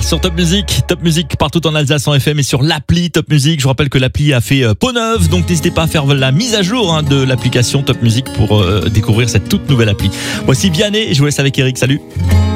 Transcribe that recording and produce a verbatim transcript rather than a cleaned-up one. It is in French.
sur Top Music. Top Music partout en Alsace en F M et sur l'appli Top Music. Je vous rappelle que l'appli a fait peau neuve, donc n'hésitez pas à faire la mise à jour hein, de l'application Top Music pour euh, découvrir cette toute nouvelle appli. Voici Vianney et je vous laisse avec Eric. Salut.